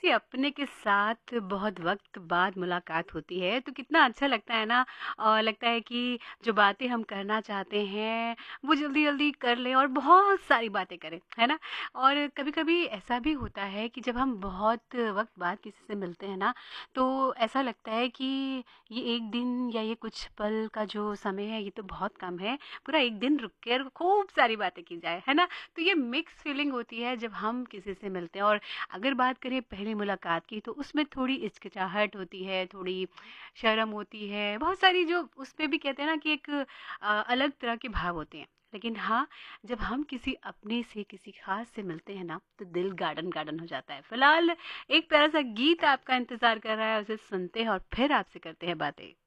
किसी अपने के साथ बहुत वक्त बाद मुलाकात होती है तो कितना अच्छा लगता है ना। और लगता है कि जो बातें हम करना चाहते हैं वो जल्दी जल्दी कर लें और बहुत सारी बातें करें, है ना। और कभी कभी ऐसा भी होता है कि जब हम बहुत वक्त बाद किसी से मिलते हैं ना, तो ऐसा लगता है कि ये एक दिन या ये कुछ पल का जो समय है ये तो बहुत कम है, पूरा एक दिन रुक कर खूब सारी बातें की जाए, है ना। तो ये मिक्स फीलिंग होती है जब हम किसी से मिलते हैं। और अगर बात करें पहली मुलाकात की, तो उसमें थोड़ी हिचकिचाहट होती है, थोड़ी शर्म होती है, बहुत सारी जो उसमें भी कहते हैं ना कि एक अलग तरह के भाव होते हैं। लेकिन हाँ, जब हम किसी अपने से किसी खास से मिलते हैं ना, तो दिल गार्डन गार्डन हो जाता है। फिलहाल एक प्यारा सा गीत आपका इंतजार कर रहा है, उसे सुनते हैं और फिर आपसे करते हैं बातें।